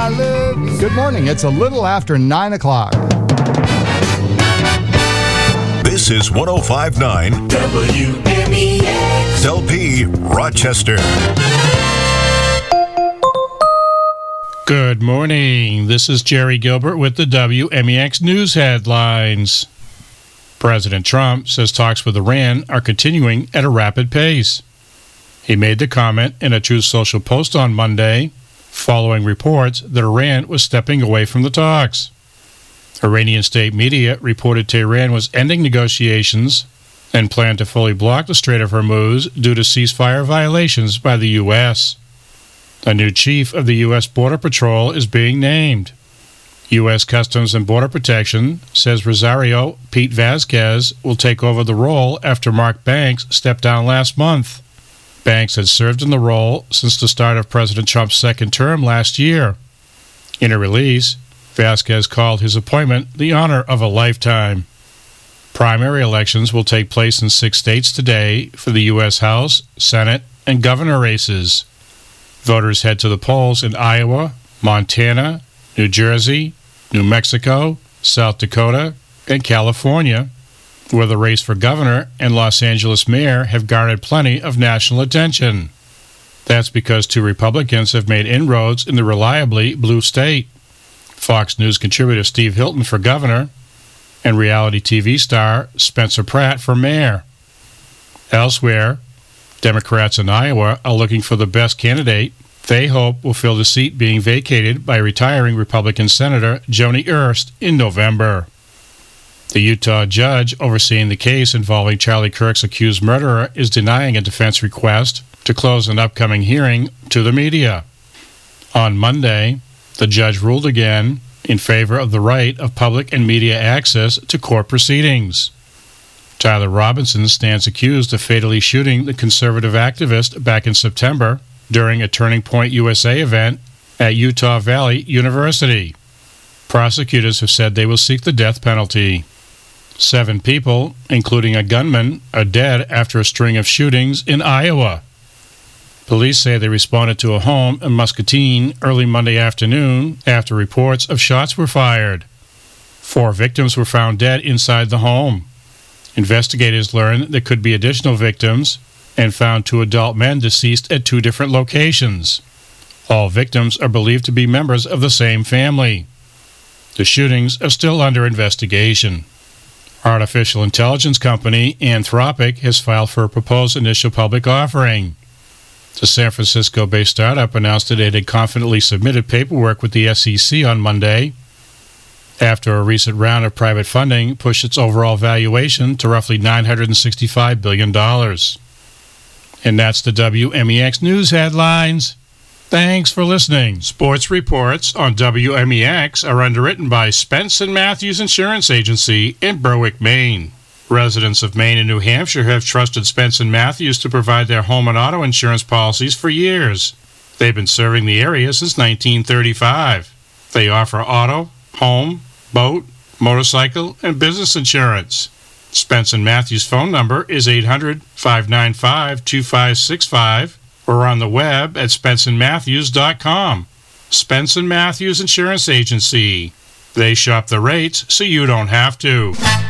I love you. Good morning. It's a little after 9 o'clock. This is 105.9 WMEX LP Rochester. Good morning. This is Jerry Gilbert with the WMEX News headlines. President Trump says talks with Iran are continuing at a rapid pace. He made the comment in a Truth Social post on Monday, following reports that Iran was stepping away from the talks. Iranian state media reported Tehran was ending negotiations and planned to fully block the Strait of Hormuz due to ceasefire violations by the U.S. A new chief of the U.S. Border Patrol is being named. U.S. Customs and Border Protection says Rosario Pete Vasquez will take over the role after Mark Banks stepped down last month. Banks had served in the role since the start of President Trump's second term last year. In a release, Vasquez called his appointment the honor of a lifetime. Primary elections will take place in 6 states today for the U.S. House, Senate, and governor races. Voters head to the polls in Iowa, Montana, New Jersey, New Mexico, South Dakota, and California, where the race for governor and Los Angeles mayor have garnered plenty of national attention. That's because 2 Republicans have made inroads in the reliably blue state. Fox News contributor Steve Hilton for governor, and reality TV star Spencer Pratt for mayor. Elsewhere, Democrats in Iowa are looking for the best candidate they hope will fill the seat being vacated by retiring Republican Senator Joni Ernst in November. The Utah judge overseeing the case involving Charlie Kirk's accused murderer is denying a defense request to close an upcoming hearing to the media. On Monday, the judge ruled again in favor of the right of public and media access to court proceedings. Tyler Robinson stands accused of fatally shooting the conservative activist back in September during a Turning Point USA event at Utah Valley University. Prosecutors have said they will seek the death penalty. 7 people, including a gunman, are dead after a string of shootings in Iowa. Police say they responded to a home in Muscatine early Monday afternoon after reports of shots were fired. 4 victims were found dead inside the home. Investigators learned there could be additional victims and found 2 adult men deceased at 2 different locations. All victims are believed to be members of the same family. The shootings are still under investigation. Artificial intelligence company Anthropic has filed for a proposed initial public offering. The San Francisco-based startup announced that it had confidently submitted paperwork with the SEC on Monday after a recent round of private funding pushed its overall valuation to roughly $965 billion. And that's the WMEX News headlines. Thanks for listening. Sports reports on WMEX are underwritten by Spence & Matthews Insurance Agency in Berwick, Maine. Residents of Maine and New Hampshire have trusted Spence & Matthews to provide their home and auto insurance policies for years. They've been serving the area since 1935. They offer auto, home, boat, motorcycle, and business insurance. Spence & Matthews' phone number is 800-595-2565 or on the web at spenceandmatthews.com. Spence & Matthews Insurance Agency. They shop the rates so you don't have to.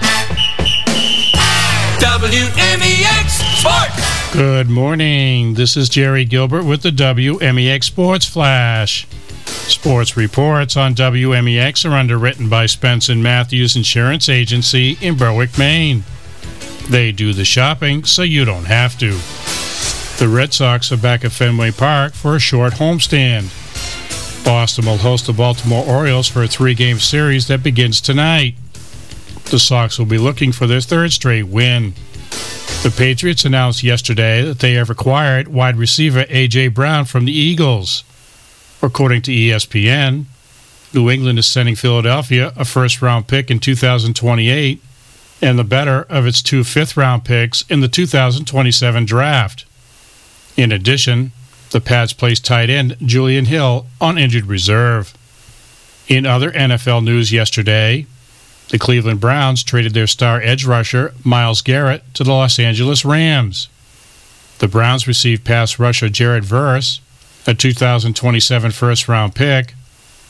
WMEX Sports. Good morning. This is Jerry Gilbert with the WMEX Sports Flash. Sports reports on WMEX are underwritten by Spence & Matthews Insurance Agency in Berwick, Maine. They do the shopping so you don't have to. The Red Sox are back at Fenway Park for a short homestand. Boston will host the Baltimore Orioles for a 3-game series that begins tonight. The Sox will be looking for their 3rd straight win. The Patriots announced yesterday that they have acquired wide receiver A.J. Brown from the Eagles. According to ESPN, New England is sending Philadelphia a first-round pick in 2028 and the better of its 2 fifth-round picks in the 2027 draft. In addition, the Pats placed tight end Julian Hill on injured reserve. In other NFL news yesterday, the Cleveland Browns traded their star edge rusher Myles Garrett to the Los Angeles Rams. The Browns received pass rusher Jared Verse, a 2027 first-round pick,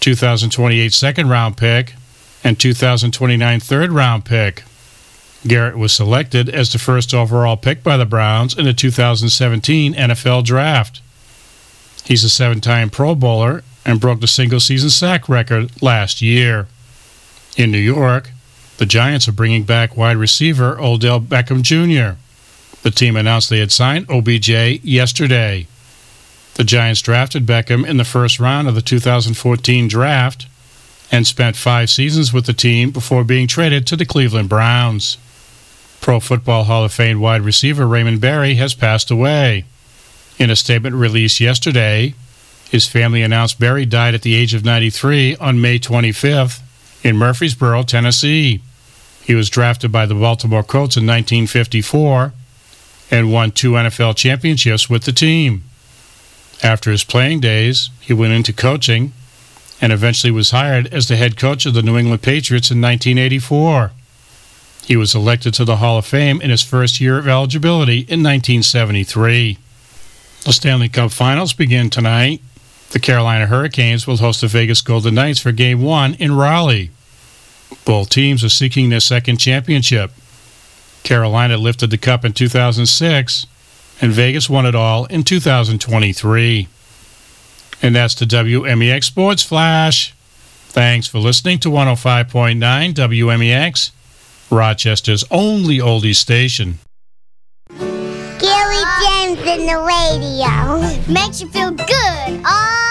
2028 second-round pick, and 2029 third-round pick. Garrett was selected as the first overall pick by the Browns in the 2017 NFL Draft. He's a 7-time Pro Bowler and broke the single-season sack record last year. In New York, the Giants are bringing back wide receiver Odell Beckham Jr. The team announced they had signed OBJ yesterday. The Giants drafted Beckham in the first round of the 2014 draft and spent 5 seasons with the team before being traded to the Cleveland Browns. Pro Football Hall of Fame wide receiver Raymond Berry has passed away. In a statement released yesterday, his family announced Berry died at the age of 93 on May 25th in Murfreesboro, Tennessee. He was drafted by the Baltimore Colts in 1954 and won 2 NFL championships with the team. After his playing days, he went into coaching and eventually was hired as the head coach of the New England Patriots in 1984. He was elected to the Hall of Fame in his first year of eligibility in 1973. The Stanley Cup Finals begin tonight. The Carolina Hurricanes will host the Vegas Golden Knights for Game 1 in Raleigh. Both teams are seeking their second championship. Carolina lifted the cup in 2006, and Vegas won it all in 2023. And that's the WMEX Sports Flash. Thanks for listening to 105.9 WMEX, Rochester's only oldies station. Gary James in the radio. Makes you feel good all